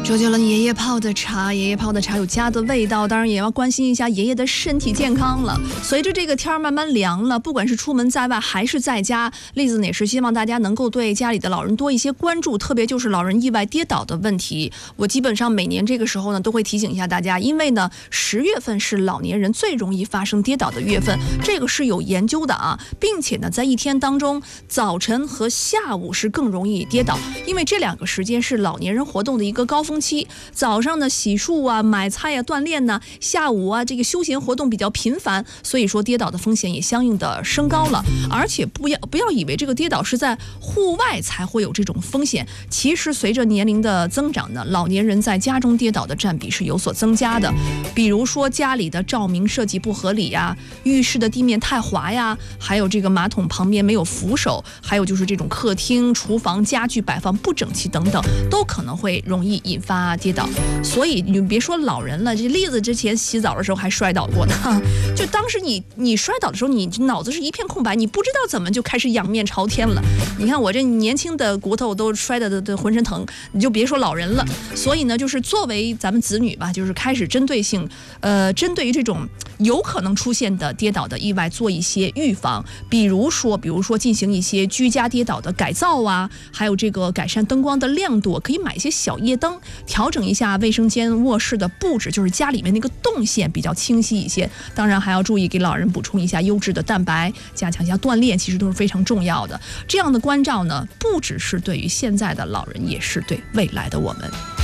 说究了爷爷泡的茶，爷爷泡的茶有家的味道，当然也要关心一下爷爷的身体健康了。随着这个天慢慢凉了，不管是出门在外还是在家，栗子也是希望大家能够对家里的老人多一些关注，特别就是老人意外跌倒的问题。我基本上每年这个时候呢，都会提醒一下大家，因为呢10月份是老年人最容易发生跌倒的月份，这个是有研究的啊，并且呢在一天当中，早晨和下午是更容易跌倒，因为这2个时间是老年人活动的一个高峰期。早上呢洗漱啊、买菜啊、锻炼呢，下午啊这个休闲活动比较频繁，所以说跌倒的风险也相应的升高了。而且不要以为这个跌倒是在户外才会有这种风险，其实随着年龄的增长呢，老年人在家中跌倒的占比是有所增加的。比如说家里的照明设计不合理呀，浴室的地面太滑呀，还有这个马桶旁边没有扶手，还有就是这种客厅、厨房家具摆放不整齐等等，都可能会容易引发跌倒。所以你别说老人了，这栗子之前洗澡的时候还摔倒过呢。就当时你摔倒的时候，你脑子是一片空白，你不知道怎么就开始仰面朝天了。你看我这年轻的骨头都摔得浑身疼，你就别说老人了。所以呢，就是作为咱们子女吧，就是开始针对于这种有可能出现的跌倒的意外做一些预防，比如说进行一些居家跌倒的改造啊，还有这个改善灯光的亮度，可以买一些小夜灯，调整一下卫生间卧室的布置，就是家里面那个动线比较清晰一些。当然还要注意给老人补充一下优质的蛋白，加强一下锻炼，其实都是非常重要的。这样的关照呢，不只是对于现在的老人，也是对未来的我们。